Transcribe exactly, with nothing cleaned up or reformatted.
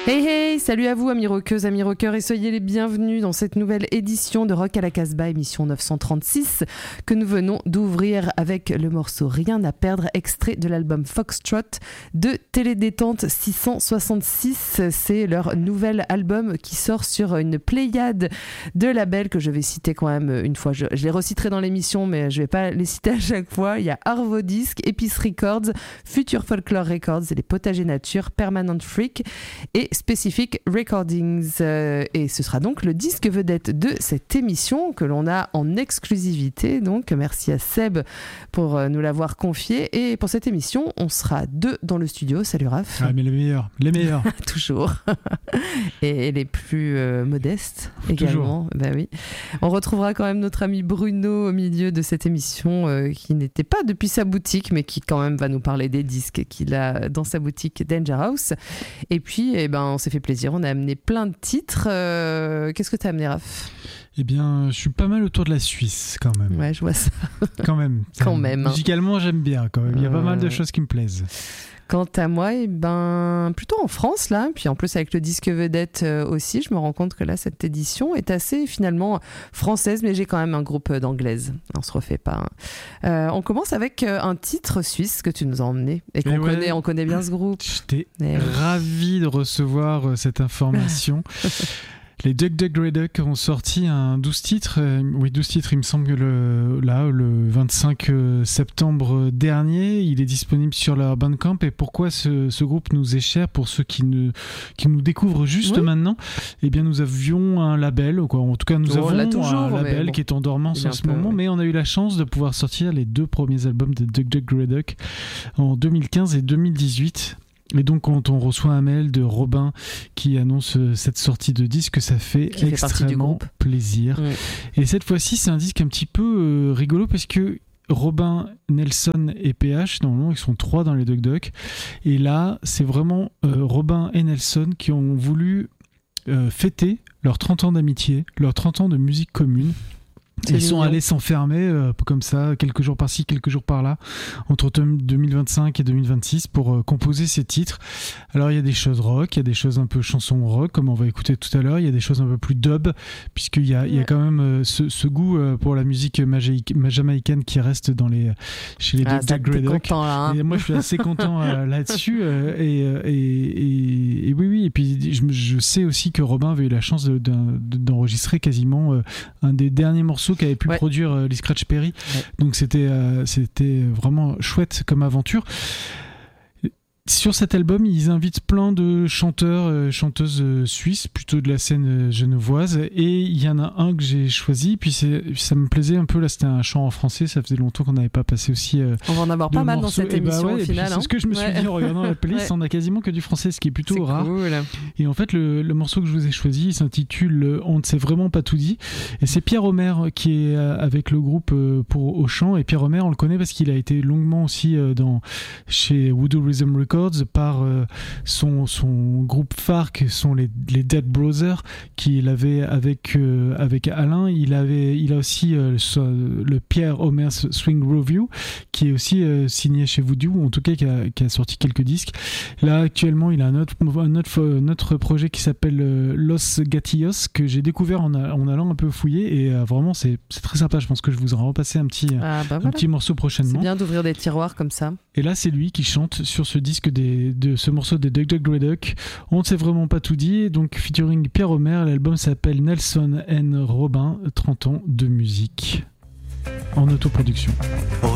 Hey hey, salut à vous amis rockeuses, amis rockeurs et soyez les bienvenus dans cette nouvelle édition de Rock à la Casbah, émission neuf cent trente-six que nous venons d'ouvrir avec le morceau Rien à perdre, extrait de l'album Foxtrot de Télédétente six cent soixante-six. C'est leur nouvel album qui sort sur une pléiade de labels que je vais citer quand même une fois. Je, je les reciterai dans l'émission mais je vais pas les citer à chaque fois. Il y a Arvo Disc, Epice Records, Future Folklore Records, Les Potagers Nature, Permanent Freak et Specific Recordings, euh, et ce sera donc le disque vedette de cette émission que l'on a en exclusivité. Donc merci à Seb pour euh, nous l'avoir confié, et pour cette émission on sera deux dans le studio. Salut Raph. Ah mais les meilleurs, les meilleurs toujours. et, et les plus euh, modestes également. Bah oui. On retrouvera quand même notre ami Bruno au milieu de cette émission, euh, qui n'était pas depuis sa boutique mais qui quand même va nous parler des disques qu'il a dans sa boutique Danger House. Et puis eh ben on s'est fait plaisir, on a amené plein de titres. Euh, qu'est-ce que tu as amené, Raph ? Eh bien, je suis pas mal autour de la Suisse, quand même. Ouais, je vois ça. Quand même. Quand même. Musicalement, j'aime bien, quand même. Il y a euh... pas mal de choses qui me plaisent. Quant à moi, eh ben, plutôt en France, là. Puis en plus, avec le disque vedette euh, aussi, je me rends compte que là, cette édition est assez, finalement, française, mais j'ai quand même un groupe d'anglaises. On se refait pas. Hein. Euh, on commence avec euh, un titre suisse que tu nous as emmené et qu'on ouais, connaît, on connaît bien ce groupe. J'étais et ravi oui. de recevoir euh, cette information. Les Dug Dug Redux ont sorti un douze titres, euh, oui douze titres, il me semble que le, là, le vingt-cinq septembre dernier, il est disponible sur leur Bandcamp. Et pourquoi ce, ce groupe nous est cher pour ceux qui, ne, qui nous découvrent juste oui. maintenant? Eh bien, nous avions un label, quoi. En tout cas, nous oh, avons toujours, un label bon, qui est en dormance en ce peu, moment, ouais. mais on a eu la chance de pouvoir sortir les deux premiers albums de Dug Dug Redux en deux mille quinze et deux mille dix-huit. Et donc quand on reçoit un mail de Robin qui annonce cette sortie de disque, ça fait qui extrêmement fait plaisir. Mmh. Et cette fois-ci, c'est un disque un petit peu euh, rigolo parce que Robin, Nelson et P H, normalement ils sont trois dans les Dug Dug. Et là, c'est vraiment euh, Robin et Nelson qui ont voulu euh, fêter leurs trente ans d'amitié, leurs trente ans de musique commune. Ils sont allés s'enfermer euh, comme ça, quelques jours par-ci, quelques jours par-là, entre deux mille vingt-cinq et deux mille vingt-six pour euh, composer ces titres. Alors il y a des choses rock, il y a des choses un peu chansons rock, comme on va écouter tout à l'heure, il y a des choses un peu plus dub, puisqu'il y a, ouais. il y a quand même euh, ce, ce goût euh, pour la musique majaïque, jamaïcaine qui reste dans les, chez les ah, Dug Dug Redux. Hein. Et moi je suis assez content euh, là-dessus. Euh, et, et, et, et oui, oui, et puis je, je sais aussi que Robin avait eu la chance de, de, de, d'enregistrer quasiment euh, un des derniers morceaux qui avait pu ouais. produire euh, les Scratch Perry. Ouais. Donc c'était, euh, c'était vraiment chouette comme aventure. Sur cet album, ils invitent plein de chanteurs, euh, chanteuses euh, suisses, plutôt de la scène euh, genevoise, et il y en a un que j'ai choisi, puis c'est, ça me plaisait un peu, là c'était un chant en français, ça faisait longtemps qu'on n'avait pas passé aussi euh, on va en avoir pas mal dans cette émission bah ouais, au final. C'est hein. ce que je me suis ouais. dit en regardant la playlist, ouais. on a quasiment que du français, ce qui est plutôt c'est rare. Cool. Et en fait, le, le morceau que je vous ai choisi, il s'intitule « On ne s'est vraiment pas tout dit », et c'est Pierre Omer qui est avec le groupe pour, au chant, et Pierre Omer, on le connaît parce qu'il a été longuement aussi dans, chez Voodoo Rhythm Records, par euh, son, son groupe phare qui sont les, les Dead Brothers qu'il avait avec, euh, avec Alain. Il, avait, il a aussi euh, le, le Pierre Omer Swing Review qui est aussi euh, signé chez Voodoo, en tout cas qui a, qui a sorti quelques disques. Là actuellement il a un autre, un autre, un autre projet qui s'appelle euh, Los Gatillos que j'ai découvert en, a, en allant un peu fouiller, et euh, vraiment c'est, c'est très sympa. Je pense que je vous en repasser un petit, ah, bah un voilà. petit morceau prochainement. C'est bien d'ouvrir des tiroirs comme ça. Et là c'est lui qui chante sur ce disque des de ce morceau des Dug Dug Redux. On ne s'est vraiment pas tout dit, donc featuring Pierre Omer. L'album s'appelle Nelson and Robin, trente ans de musique en autoproduction. Oh.